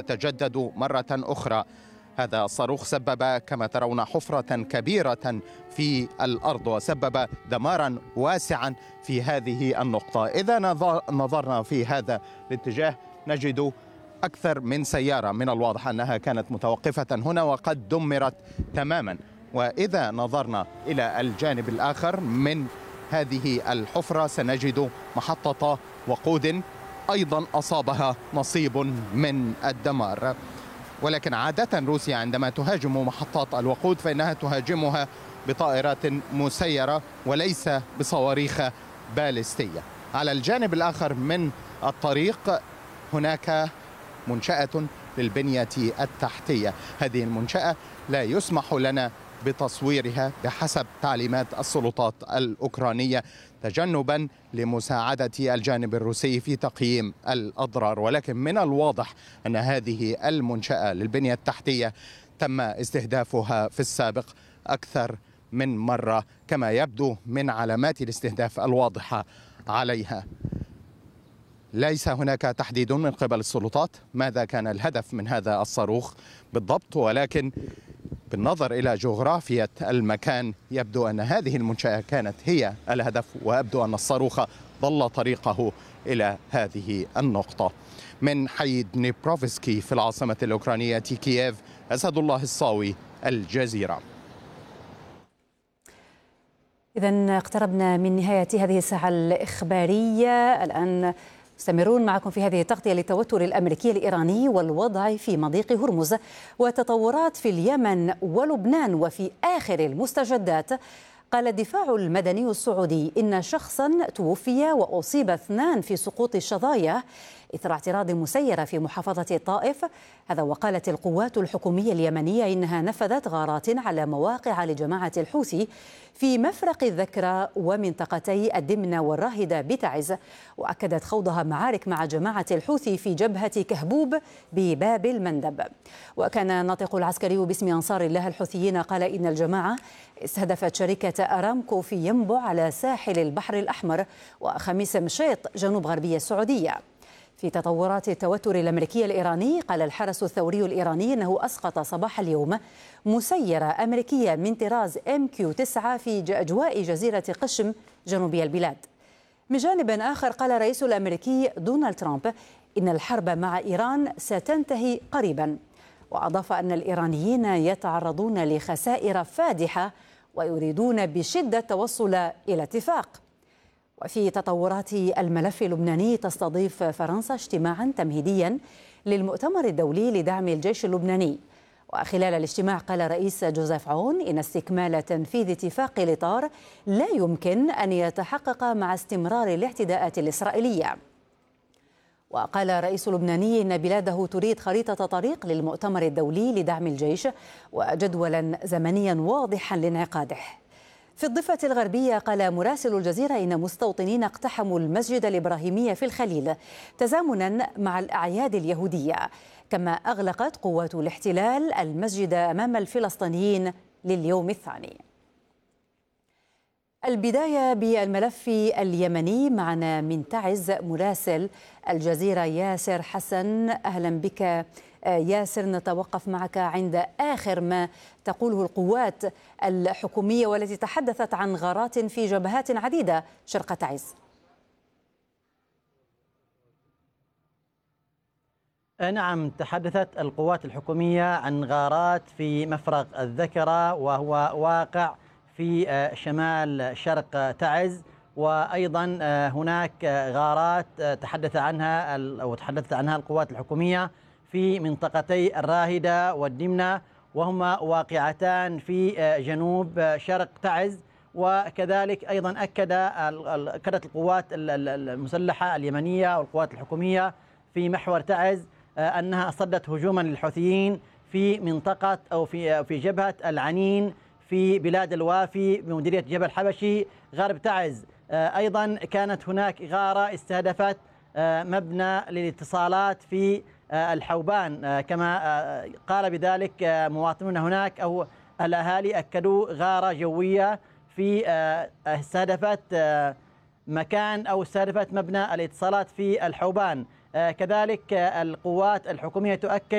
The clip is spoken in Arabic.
يتجدد مرة أخرى. هذا الصاروخ سبب كما ترون حفرة كبيرة في الأرض وسبب دمارا واسعا في هذه النقطة. إذا نظرنا في هذا الاتجاه نجد أكثر من سيارة من الواضح أنها كانت متوقفة هنا وقد دمرت تماما. وإذا نظرنا إلى الجانب الآخر من هذه الحفرة سنجد محطة وقود أيضا أصابها نصيب من الدمار. ولكن عادة روسيا عندما تهاجم محطات الوقود فإنها تهاجمها بطائرات مسيرة وليس بصواريخ باليستية. على الجانب الآخر من الطريق هناك منشأة للبنية التحتية. هذه المنشأة لا يسمح لنا بتصويرها بحسب تعليمات السلطات الأوكرانية تجنبا لمساعدة الجانب الروسي في تقييم الأضرار. ولكن من الواضح أن هذه المنشأة للبنية التحتية تم استهدافها في السابق أكثر من مرة كما يبدو من علامات الاستهداف الواضحة عليها. ليس هناك تحديد من قبل السلطات ماذا كان الهدف من هذا الصاروخ بالضبط، ولكن بالنظر إلى جغرافية المكان يبدو أن هذه المنشأة كانت هي الهدف، ويبدو أن الصاروخ ضل طريقه إلى هذه النقطة. من حي دنيبروفسكي في العاصمة الأوكرانية كييف، أسد الله الصاوي، الجزيرة. إذا اقتربنا من نهاية هذه الساعة الإخبارية. الآن مستمرون معكم في هذه التغطية للتوتر الأمريكي الإيراني والوضع في مضيق هرمز وتطورات في اليمن ولبنان. وفي آخر المستجدات قال الدفاع المدني السعودي إن شخصا توفي وأصيب 2 في سقوط الشظايا إثر اعتراض مسيرة في محافظة الطائف. هذا وقالت القوات الحكومية اليمنية إنها نفذت غارات على مواقع لجماعة الحوثي في مفرق الذكرى ومنطقتي الدمنة والراهدة بتعز، وأكدت خوضها معارك مع جماعة الحوثي في جبهة كهبوب بباب المندب. وكان الناطق العسكري باسم أنصار الله الحوثيين قال إن الجماعة استهدفت شركة أرامكو في ينبع على ساحل البحر الأحمر وخميس مشيط جنوب غربية السعودية. في تطورات التوتر الأمريكي الإيراني قال الحرس الثوري الإيراني أنه أسقط صباح اليوم مسيرة أمريكية من طراز MQ-9 في أجواء جزيرة قشم جنوبي البلاد. من جانب آخر قال الرئيس الأمريكي دونالد ترامب إن الحرب مع إيران ستنتهي قريبا، وأضاف أن الإيرانيين يتعرضون لخسائر فادحة ويريدون بشدة التوصل إلى اتفاق. وفي تطورات الملف اللبناني تستضيف فرنسا اجتماعا تمهيديا للمؤتمر الدولي لدعم الجيش اللبناني. وخلال الاجتماع قال الرئيس جوزيف عون إن استكمال تنفيذ اتفاق الإطار لا يمكن أن يتحقق مع استمرار الاعتداءات الإسرائيلية. وقال الرئيس اللبناني إن بلاده تريد خريطة طريق للمؤتمر الدولي لدعم الجيش وجدولا زمنيا واضحا لانعقاده. في الضفة الغربية قال مراسل الجزيرة إن مستوطنين اقتحموا المسجد الإبراهيمي في الخليل تزامنا مع الأعياد اليهودية، كما أغلقت قوات الاحتلال المسجد أمام الفلسطينيين لليوم الثاني. البداية بالملف اليمني. معنا من تعز مراسل الجزيرة ياسر حسن. أهلا بك ياسر. نتوقف معك عند آخر ما تقوله القوات الحكومية والتي تحدثت عن غارات في جبهات عديدة شرق تعز. نعم، تحدثت القوات الحكومية عن غارات في مفرق الذكرى وهو واقع في شمال شرق تعز، وأيضا هناك غارات تحدثت عنها القوات الحكومية في منطقتي الراهدة والدمنة، وهما واقعتان في جنوب شرق تعز. وكذلك أيضا أكدت القوات المسلحة اليمنية والقوات الحكومية في محور تعز أنها صدت هجوما للحوثيين في منطقة أو في جبهة العنين في بلاد الوافي بمديرية جبل حبشي غرب تعز. أيضا كانت هناك غارة استهدفت مبنى للاتصالات في الحوبان، كما قال بذلك مواطنون هناك أو الأهالي أكدوا غارة جوية في استهدفت مكان أو استهدفت مبنى الاتصالات في الحوبان. كذلك القوات الحكومية تؤكد